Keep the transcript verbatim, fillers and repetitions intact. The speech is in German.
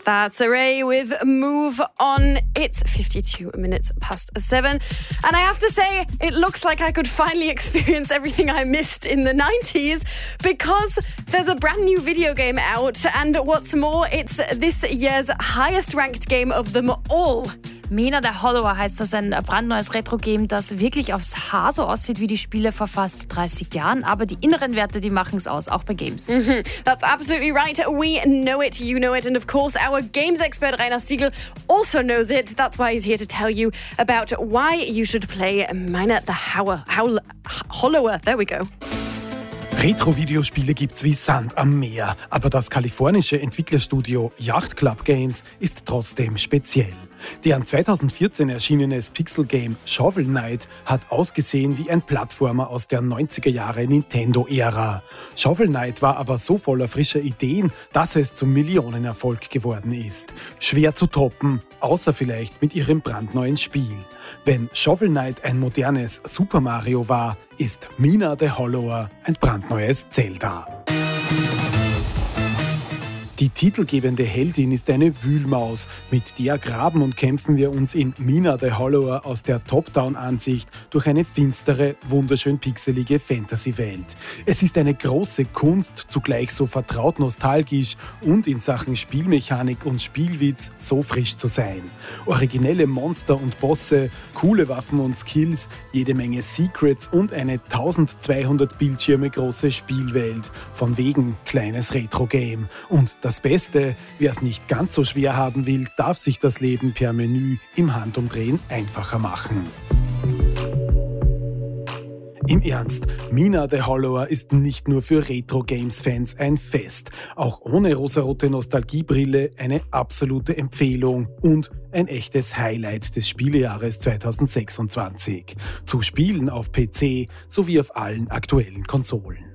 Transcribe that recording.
That's Array with Move On. It's fifty-two minutes past seven. And I have to say, it looks like I could finally experience everything I missed in the nineties because there's a brand new video game out. And what's more, it's this year's highest ranked game of them all. Mina the Hollower heißt das, ein brandneues Retro-Game, das wirklich aufs Haar so aussieht wie die Spiele vor fast dreißig Jahren. Aber die inneren Werte, die machen es aus, auch bei Games. Mm-hmm. That's absolutely right. We know it, you know it. And of course, our games expert Rainer Siegel also knows it. That's why he's here to tell you about why you should play Mina the Hower, Howl, Hollower. There we go. Retro-Videospiele gibt's wie Sand am Meer, aber das kalifornische Entwicklerstudio Yacht Club Games ist trotzdem speziell. Deren zweitausendvierzehn erschienenes Pixel-Game Shovel Knight hat ausgesehen wie ein Plattformer aus der neunziger Jahre Nintendo-Ära. Shovel Knight war aber so voller frischer Ideen, dass es zum Millionenerfolg geworden ist. Schwer zu toppen, außer vielleicht mit ihrem brandneuen Spiel. Wenn Shovel Knight ein modernes Super Mario war, ist Mina the Hollower ein brandneues Zelda. Die titelgebende Heldin ist eine Wühlmaus. Mit der graben und kämpfen wir uns in Mina the Hollower aus der Top-Down-Ansicht durch eine finstere, wunderschön pixelige Fantasy-Welt. Es ist eine große Kunst, zugleich so vertraut nostalgisch und in Sachen Spielmechanik und Spielwitz so frisch zu sein. Originelle Monster und Bosse, coole Waffen und Skills, jede Menge Secrets und eine tausendzweihundert Bildschirme große Spielwelt. Von wegen kleines Retro-Game. Und das Beste, wer es nicht ganz so schwer haben will, darf sich das Leben per Menü im Handumdrehen einfacher machen. Im Ernst, Mina the Hollower ist nicht nur für Retro-Games-Fans ein Fest. Auch ohne rosarote Nostalgiebrille eine absolute Empfehlung und ein echtes Highlight des Spielejahres zweitausendsechsundzwanzig. Zu spielen auf P C sowie auf allen aktuellen Konsolen.